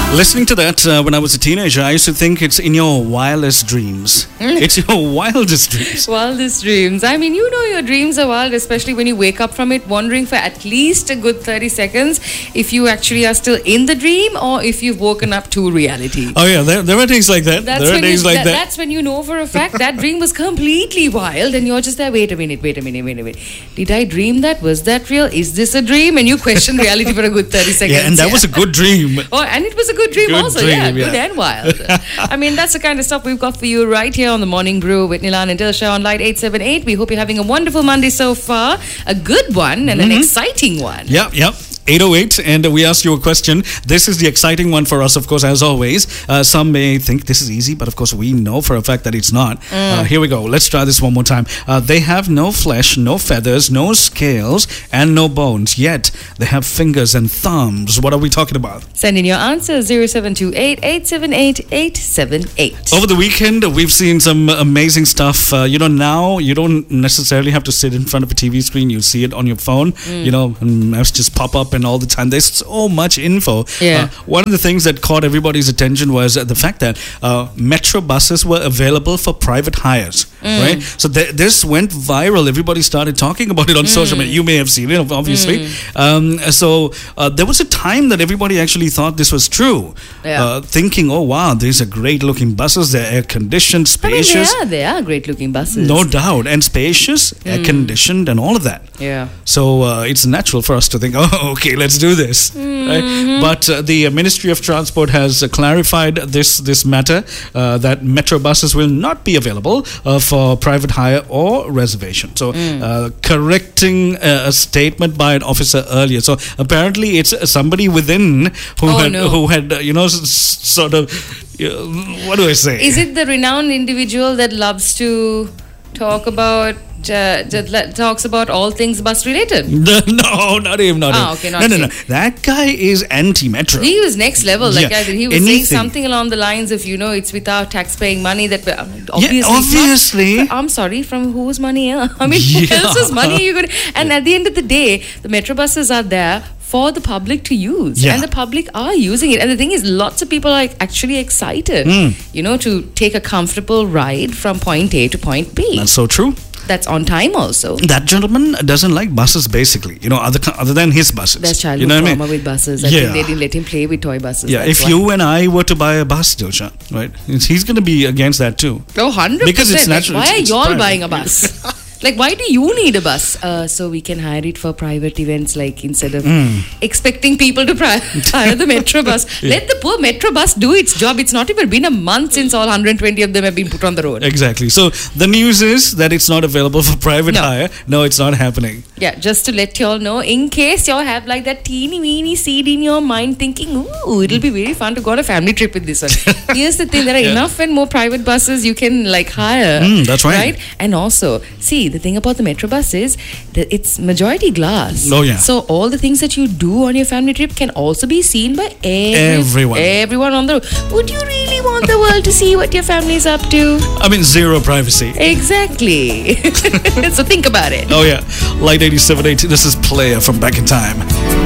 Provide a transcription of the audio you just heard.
Listening to that when I was a teenager, I used to think it's in your wildest dreams. It's your wildest dreams. Wildest dreams. I mean, you know your dreams are wild, especially when you wake up from it wondering for at least a good 30 seconds if you actually are still in the dream or if you've woken up to reality. Oh yeah, there are things like that. That's when you know for a fact that dream was completely wild and you're just there, wait a minute. Did I dream that? Was that real? Is this a dream? And you question reality for a good 30 seconds. Yeah, and that was a good dream. Oh, and it was a good dream also. Good and wild. I mean, that's the kind of stuff we've got for you right here on the Morning Brew with Nilan and Dilsha on Light 878. We hope you're having a wonderful Monday so far. A good one and an exciting one. Yep. 808, and we asked you a question. This is the exciting one for us, of course, as always. Some may think this is easy, but of course we know for a fact that it's not. Here we go. Let's try this one more time. They have no flesh, no feathers, no scales, and no bones, yet they have fingers and thumbs. What are we talking about? Send in your answer, 0728-878-878. Over the weekend, we've seen some amazing stuff. Now you don't necessarily have to sit in front of a TV screen. You see it on your phone, and maps just pop up and all the time. There's so much info. One of the things that caught everybody's attention was the fact that metro buses were available for private hires, right? So this went viral. Everybody started talking about it on social media. You may have seen it, obviously. So there was a time that everybody actually thought this was true, thinking, oh wow, these are great looking buses. They're air conditioned, spacious. They are great looking buses, no doubt, and spacious, air conditioned, and all of that. So it's natural for us to think, oh, okay, let's do this. Right? But the Ministry of Transport has clarified this matter, that metro buses will not be available for private hire or reservation. So correcting a statement by an officer earlier. So apparently it's somebody within who had sort of, what do I say? Is it the renowned individual that loves to talk about talks about all things bus related? No, not him. Okay, no. That guy is anti-metro. He was next level. He was saying something along the lines of, it's with our tax-paying money that obviously. I'm sorry, from whose money? I mean, who else's money are you going to? And at the end of the day, the metro buses are there for the public to use, and the public are using it. And the thing is, lots of people are actually excited, to take a comfortable ride from point A to point B. That's so true. That's on time also. That gentleman doesn't like buses, basically. Other than his buses. There's childhood trauma with buses. I think they didn't let him play with toy buses. Yeah, if you and I were to buy a bus, Dilsha, right, he's going to be against that too. Oh, 100%. Because it's natural. Why are y'all buying a bus? Why do you need a bus? So we can hire it for private events, instead of expecting people to hire the metro bus. Let the poor metro bus do its job. It's not even been a month since all 120 of them have been put on the road. Exactly. So the news is that it's not available for private hire. No, it's not happening. Yeah, just to let y'all know, in case y'all have that teeny weeny seed in your mind thinking, ooh, it'll be very fun to go on a family trip with this one. Here's the thing, there are enough and more private buses you can hire. That's right. And also, see, the thing about the metro bus is that it's majority glass. Oh, yeah. So all the things that you do on your family trip can also be seen by everyone on the road. Would you really want the world to see what your family's up to? I mean, zero privacy. Exactly. So think about it. Oh, yeah. Light 87.8. This is Player from Back in Time.